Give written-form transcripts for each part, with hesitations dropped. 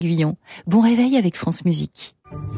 Guyon. Bon réveil avec France Musique.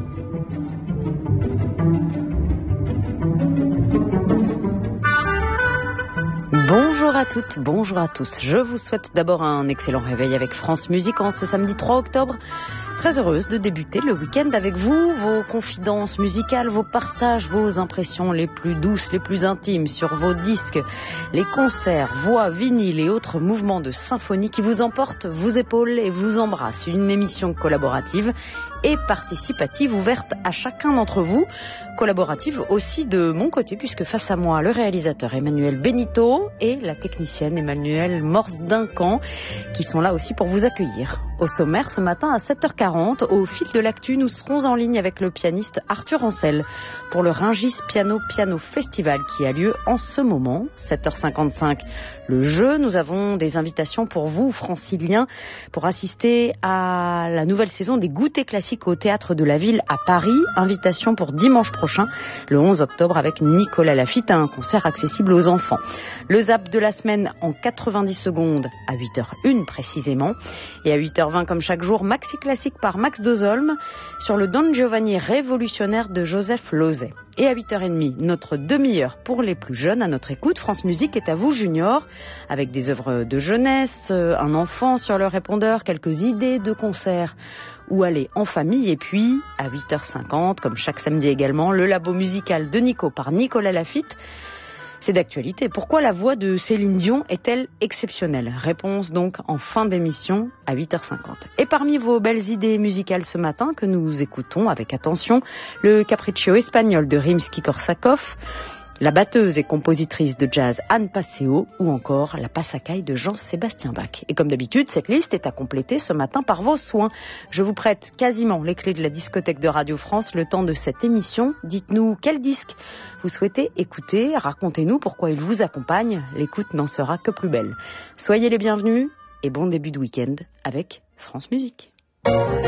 Bonjour à toutes, bonjour à tous. Je vous souhaite d'abord un excellent réveil avec France Musique en ce samedi 3 octobre. Très heureuse de débuter le week-end avec vous, vos confidences musicales, vos partages, vos impressions les plus douces, les plus intimes sur vos disques, les concerts, voix, vinyles et autres mouvements de symphonie qui vous emportent, vous épaulent et vous embrassent. Une émission collaborative et participative ouverte à chacun d'entre vous. Collaborative aussi de mon côté puisque face à moi le réalisateur Emmanuel Benito et la technicienne Emmanuelle Morse-Duncan qui sont là aussi pour vous accueillir. Au sommaire ce matin à 7h40, au fil de l'actu, nous serons en ligne avec le pianiste Arthur Ancel pour le Rungis Piano Festival qui a lieu en ce moment, 7h55. Le jeu, nous avons des invitations pour vous, franciliens, pour assister à la nouvelle saison des goûters classiques au Théâtre de la Ville à Paris. Invitation pour dimanche prochain, le 11 octobre, avec Nicolas Laffitte, un concert accessible aux enfants. Le zap de la semaine en 90 secondes à 8h01 précisément. Et à 8h20, comme chaque jour, Maxi Classique par Max Dozolm sur le Don Giovanni révolutionnaire de Joseph Losey. Et à 8h30, notre demi-heure pour les plus jeunes à notre écoute. France Musique est à vous, Junior, avec des œuvres de jeunesse, un enfant sur le répondeur, quelques idées de concerts ou aller en famille. Et puis, à 8h50, comme chaque samedi également, le labo musical de Nico par Nicolas Laffitte. C'est d'actualité. Pourquoi la voix de Céline Dion est-elle exceptionnelle? Réponse donc en fin d'émission à 8h50. Et parmi vos belles idées musicales ce matin que nous écoutons avec attention, le Capriccio espagnol de Rimsky-Korsakov, la batteuse et compositrice de jazz Anne Passeo ou encore la Passacaille de Jean-Sébastien Bach. Et comme d'habitude, cette liste est à compléter ce matin par vos soins. Je vous prête quasiment les clés de la discothèque de Radio France le temps de cette émission. Dites-nous quel disque vous souhaitez écouter, racontez-nous pourquoi il vous accompagne. L'écoute n'en sera que plus belle. Soyez les bienvenus et bon début de week-end avec France Musique.